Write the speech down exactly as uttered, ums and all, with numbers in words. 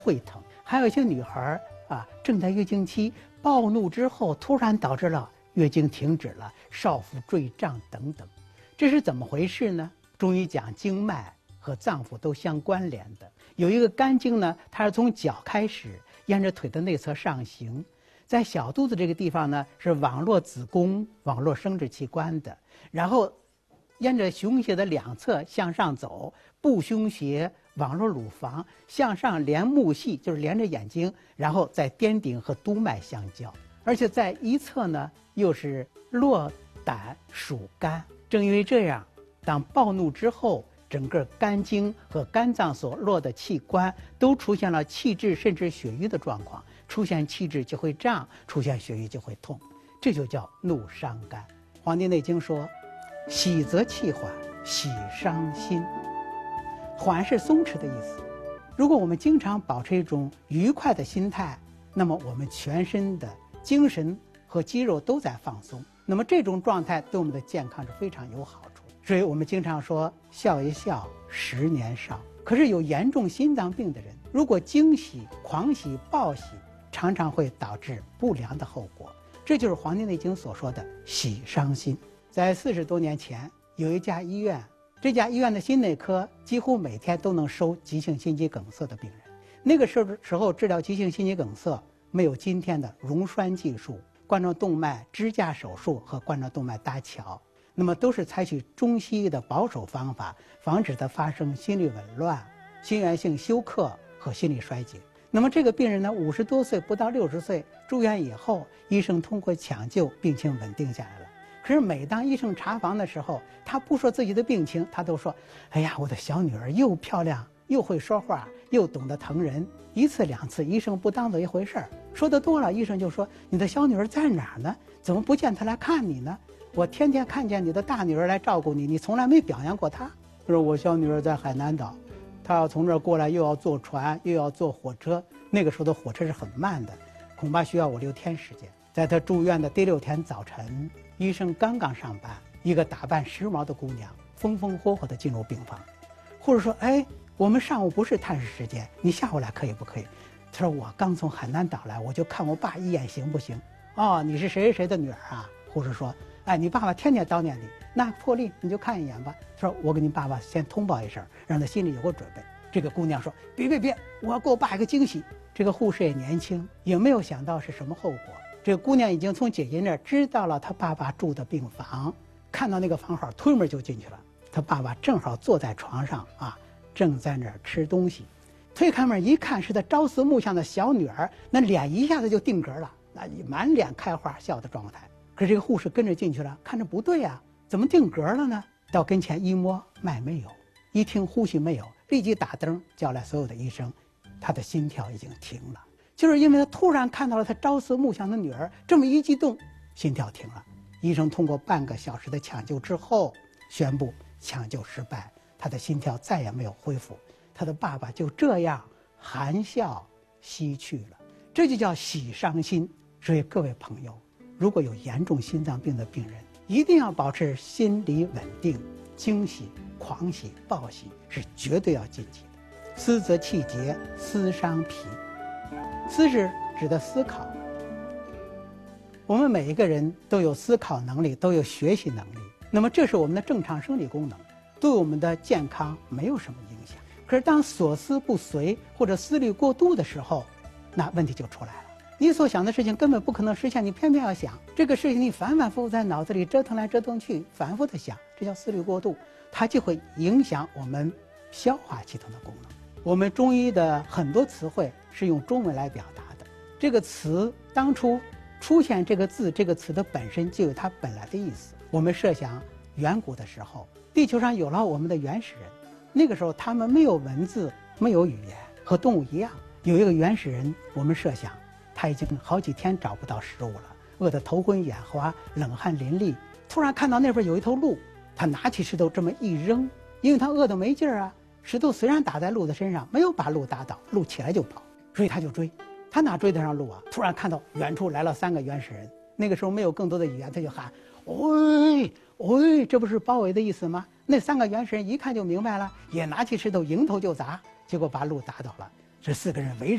会疼。还有一些女孩啊，正在月经期，暴怒之后突然导致了月经停止了，少腹坠胀等等，这是怎么回事呢？中医讲经脉和脏腑都相关联的，有一个肝经呢，它是从脚开始，沿着腿的内侧上行，在小肚子这个地方呢，是网络子宫、网络生殖器官的，然后沿着胸胁的两侧向上走，部胸胁网络乳房向上连目系，就是连着眼睛，然后在颠顶和督脉相交，而且在一侧呢又是络胆属肝。正因为这样，当暴怒之后，整个肝经和肝脏所络的器官都出现了气滞甚至血瘀的状况，出现气滞就会胀，出现血瘀就会痛，这就叫怒伤肝。《黄帝内经》说：“喜则气缓，喜伤心。”缓是松弛的意思。如果我们经常保持一种愉快的心态，那么我们全身的精神和肌肉都在放松，那么这种状态对我们的健康是非常有好处。所以我们经常说笑一笑，十年少。可是有严重心脏病的人，如果惊喜、狂喜、暴喜，常常会导致不良的后果。这就是《黄帝内经》所说的喜伤心。在四十多年前，有一家医院，这家医院的心内科几乎每天都能收急性心肌梗塞的病人。那个时候时候治疗急性心肌梗塞没有今天的溶栓技术、冠状动脉支架手术和冠状动脉搭桥，那么都是采取中西医的保守方法，防止它发生心律紊乱、心源性休克和心力衰竭。那么这个病人呢，五十多岁不到六十岁住院以后，医生通过抢救，病情稳定下来了。可是每当医生查房的时候，他不说自己的病情，他都说：“哎呀，我的小女儿又漂亮，又会说话，又懂得疼人。”一次两次，医生不当做一回事儿。说得多了，医生就说：“你的小女儿在哪儿呢？怎么不见她来看你呢？我天天看见你的大女儿来照顾你，你从来没表扬过她。”他说：“我小女儿在海南岛，她要从这儿过来，又要坐船，又要坐火车。那个时候的火车是很慢的，恐怕需要我六天时间。”在她住院的第六天早晨，医生刚刚上班，一个打扮时髦的姑娘风风火火地进入病房。护士说：“哎，我们上午不是探视时间，你下午来可以不可以？”他说：“我刚从海南岛来，我就看我爸一眼行不行？”“哦，你是谁谁谁的女儿啊？”护士说：“哎，你爸爸天天叨念你，那破例你就看一眼吧。”他说：“我给你爸爸先通报一声，让他心里有个准备。”这个姑娘说：“别别别，我要给我爸一个惊喜。”这个护士也年轻，也没有想到是什么后果。这个姑娘已经从姐姐那儿知道了她爸爸住的病房，看到那个房号，推门就进去了。她爸爸正好坐在床上啊，正在那儿吃东西。推开门一看，是他朝思暮想的小女儿，那脸一下子就定格了，那满脸开花笑的状态。可是这个护士跟着进去了，看着不对啊，怎么定格了呢？到跟前一摸，脉没有，一听呼吸没有，立即打灯叫来所有的医生，他的心跳已经停了。就是因为他突然看到了他朝思暮想的女儿，这么一激动，心跳停了。医生通过半个小时的抢救之后，宣布抢救失败，他的心跳再也没有恢复，他的爸爸就这样含笑西去了。这就叫喜伤心。所以各位朋友，如果有严重心脏病的病人，一定要保持心理稳定，惊喜、狂喜、暴喜是绝对要禁忌的。思则气结，思伤脾。思是指的思考，我们每一个人都有思考能力，都有学习能力，那么这是我们的正常生理功能，对我们的健康没有什么影响。可是当所思不遂或者思虑过度的时候，那问题就出来了。你所想的事情根本不可能实现，你偏偏要想这个事情，你反反复复在脑子里折腾来折腾去，反复的想，这叫思虑过度，它就会影响我们消化系统的功能。我们中医的很多词汇是用中文来表达的，这个词当初出现这个字，这个词的本身就有它本来的意思。我们设想远古的时候，地球上有了我们的原始人，那个时候他们没有文字，没有语言，和动物一样。有一个原始人，我们设想他已经好几天找不到食物了，饿得头昏眼花，冷汗淋漓，突然看到那边有一头鹿，他拿起石头这么一扔，因为他饿得没劲儿啊，石头虽然打在鹿的身上，没有把鹿打倒，鹿起来就跑，所以他就追。他哪追得上鹿啊？突然看到远处来了三个原始人，那个时候没有更多的语言，他就喊：“喂喂，这不是包围的意思吗？”那三个原始人一看就明白了，也拿起石头迎头就砸，结果把鹿打倒了。这四个人围